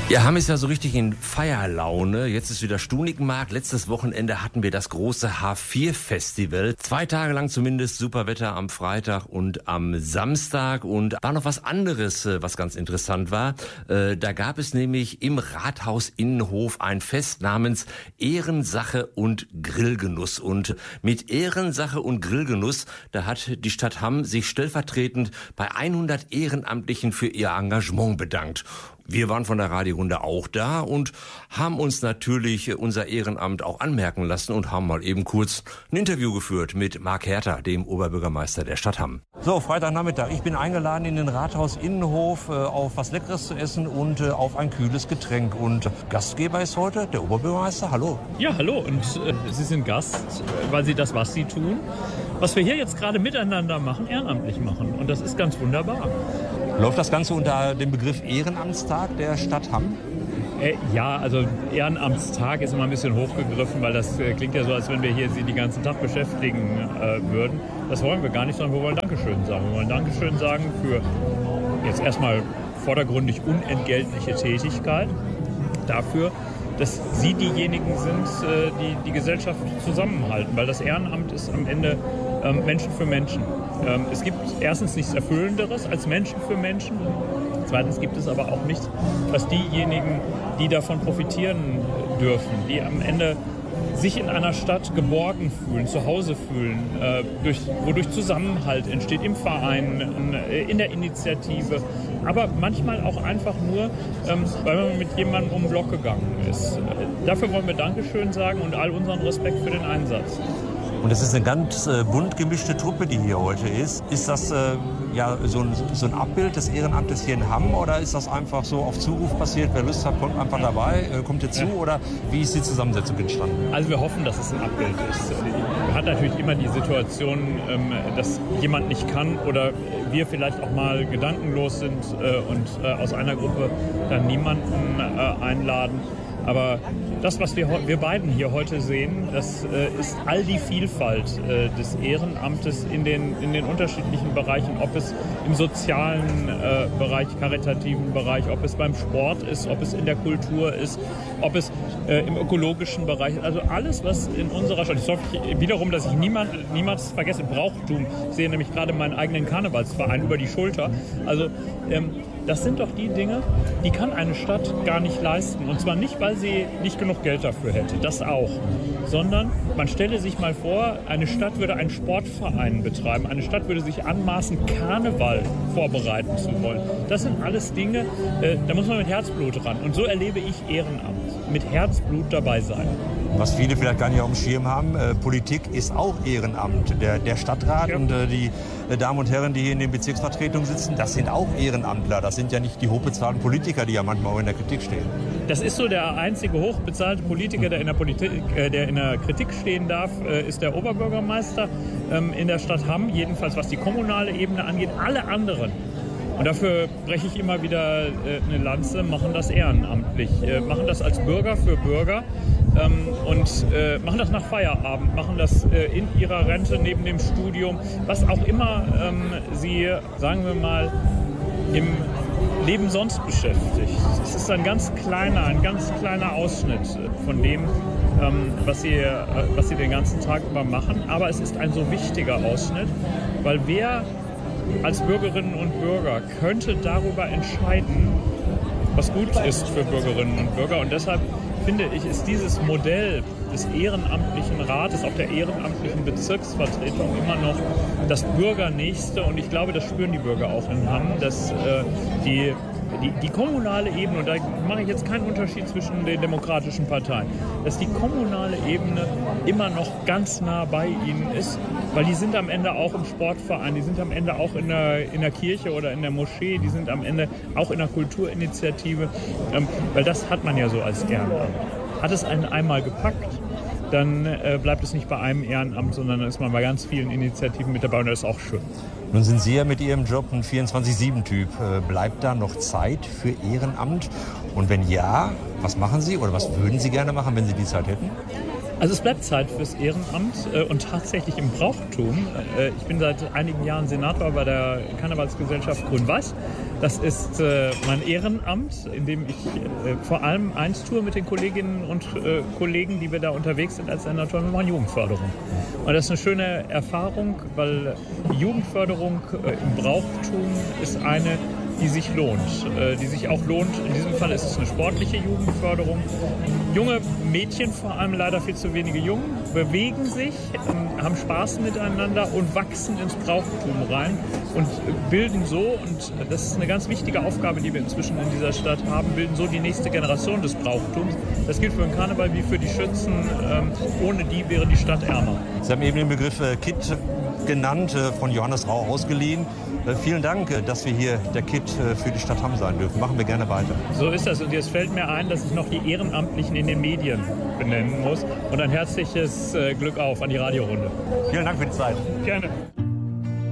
Ja, Hamm ist ja so richtig in Feierlaune. Jetzt ist wieder Stunikenmarkt. Letztes Wochenende hatten wir das große H4-Festival. 2 Tage lang zumindest super Wetter am Freitag und am Samstag. Und war noch was anderes, was ganz interessant war. Da gab es nämlich im Rathaus-Innenhof ein Fest namens Ehrensache und Grillgenuss. Und mit Ehrensache und Grillgenuss, da hat die Stadt Hamm sich stellvertretend bei 100 Ehrenamtlichen für ihr Engagement bedankt. Wir waren von der Radiorunde auch da und haben uns natürlich unser Ehrenamt auch anmerken lassen und haben mal eben kurz ein Interview geführt mit Marc Herter, dem Oberbürgermeister der Stadt Hamm. So, Freitagnachmittag. Ich bin eingeladen in den Rathaus-Innenhof auf was Leckeres zu essen und auf ein kühles Getränk. Und Gastgeber ist heute der Oberbürgermeister. Hallo. Ja, hallo. Und Sie sind Gast, weil Sie das, was Sie tun, was wir hier jetzt gerade miteinander machen, ehrenamtlich machen. Und das ist ganz wunderbar. Läuft das Ganze unter dem Begriff Ehrenamtstag der Stadt Hamm? Ja, also Ehrenamtstag ist immer ein bisschen hochgegriffen, weil das klingt ja so, als wenn wir hier Sie den ganzen Tag beschäftigen würden. Das wollen wir gar nicht, sondern wir wollen Dankeschön sagen. Wir wollen Dankeschön sagen für jetzt erstmal vordergründig unentgeltliche Tätigkeit, dafür, dass Sie diejenigen sind, die die Gesellschaft zusammenhalten, weil das Ehrenamt ist am Ende Menschen für Menschen. Es gibt erstens nichts Erfüllenderes als Menschen für Menschen. Zweitens gibt es aber auch nichts, was diejenigen, die davon profitieren dürfen, die am Ende sich in einer Stadt geborgen fühlen, zu Hause fühlen, wodurch Zusammenhalt entsteht im Verein, in der Initiative, aber manchmal auch einfach nur, weil man mit jemandem um den Block gegangen ist. Dafür wollen wir Dankeschön sagen und all unseren Respekt für den Einsatz. Und es ist eine ganz bunt gemischte Truppe, die hier heute ist. Ist das so ein Abbild des Ehrenamtes hier in Hamm oder ist das einfach so auf Zuruf passiert? Wer Lust hat, kommt einfach dabei, kommt hier zu oder wie ist die Zusammensetzung entstanden? Also wir hoffen, dass es ein Abbild ist. Man hat natürlich immer die Situation, dass jemand nicht kann oder wir vielleicht auch mal gedankenlos sind und aus einer Gruppe dann niemanden einladen. Aber das, was wir beiden hier heute sehen, das ist all die Vielfalt des Ehrenamtes in den unterschiedlichen Bereichen, ob es im sozialen Bereich, karitativen Bereich, ob es beim Sport ist, ob es in der Kultur ist, ob es im ökologischen Bereich ist. Also alles, was in unserer Stadt, ich hoffe wiederum, dass ich niemals vergesse, Brauchtum. Ich sehe nämlich gerade meinen eigenen Karnevalsverein über die Schulter. Also das sind doch die Dinge, die kann eine Stadt gar nicht leisten. Und zwar nicht, weil sie nicht genug Geld dafür hätte, das auch. Sondern man stelle sich mal vor, eine Stadt würde einen Sportverein betreiben. Eine Stadt würde sich anmaßen, Karneval vorbereiten zu wollen. Das sind alles Dinge, da muss man mit Herzblut ran. Und so erlebe ich Ehrenamt. Mit Herzblut dabei sein. Was viele vielleicht gar nicht auf dem Schirm haben, Politik ist auch Ehrenamt. Der Stadtrat und die Damen und Herren, die hier in den Bezirksvertretungen sitzen, das sind auch Ehrenamtler. Das sind ja nicht die hochbezahlten Politiker, die ja manchmal auch in der Kritik stehen. Das ist so der einzige hochbezahlte Politiker, der in der Kritik stehen darf, ist der Oberbürgermeister in der Stadt Hamm. Jedenfalls was die kommunale Ebene angeht. Alle anderen. Und dafür breche ich immer wieder eine Lanze, machen das ehrenamtlich, machen das als Bürger für Bürger und machen das nach Feierabend, machen das in ihrer Rente neben dem Studium, was auch immer sie, sagen wir mal, im Leben sonst beschäftigt. Es ist ein ganz kleiner Ausschnitt von dem, was sie den ganzen Tag über machen, aber es ist ein so wichtiger Ausschnitt, weil wer als Bürgerinnen und Bürger könnte darüber entscheiden, was gut ist für Bürgerinnen und Bürger. Und deshalb finde ich, ist dieses Modell des ehrenamtlichen Rates, auch der ehrenamtlichen Bezirksvertretung immer noch das Bürgernächste. Und ich glaube, das spüren die Bürger auch in Hamm, dass die kommunale Ebene, und da mache ich jetzt keinen Unterschied zwischen den demokratischen Parteien, dass die kommunale Ebene immer noch ganz nah bei ihnen ist, weil die sind am Ende auch im Sportverein, die sind am Ende auch in der Kirche oder in der Moschee, die sind am Ende auch in der Kulturinitiative, weil das hat man ja so als Ehrenamt. Hat es einen einmal gepackt, dann bleibt es nicht bei einem Ehrenamt, sondern dann ist man bei ganz vielen Initiativen mit dabei und das ist auch schön. Nun sind Sie ja mit Ihrem Job ein 24/7-Typ. Bleibt da noch Zeit für Ehrenamt? Und wenn ja, was machen Sie oder was würden Sie gerne machen, wenn Sie die Zeit hätten? Also es bleibt Zeit fürs Ehrenamt und tatsächlich im Brauchtum. Ich bin seit einigen Jahren Senator bei der Karnevalsgesellschaft Grün-Weiß. Das ist mein Ehrenamt, in dem ich vor allem eins tue mit den Kolleginnen und Kollegen, die wir da unterwegs sind als Senatoren. Wir machen Jugendförderung. Und das ist eine schöne Erfahrung, weil Jugendförderung im Brauchtum ist eine, die sich lohnt, die sich auch lohnt. In diesem Fall ist es eine sportliche Jugendförderung. Junge Mädchen, vor allem leider viel zu wenige Jungen, bewegen sich, haben Spaß miteinander und wachsen ins Brauchtum rein und bilden so, und das ist eine ganz wichtige Aufgabe, die wir inzwischen in dieser Stadt haben, bilden so die nächste Generation des Brauchtums. Das gilt für den Karneval wie für die Schützen. Ohne die wäre die Stadt ärmer. Sie haben eben den Begriff Kit genannt, von Johannes Rau ausgeliehen. Vielen Dank, dass wir hier der Kit für die Stadt Hamm sein dürfen. Machen wir gerne weiter. So ist das. Und jetzt fällt mir ein, dass ich noch die Ehrenamtlichen in den Medien benennen muss. Und ein herzliches Glück auf an die Radiorunde. Vielen Dank für die Zeit. Gerne.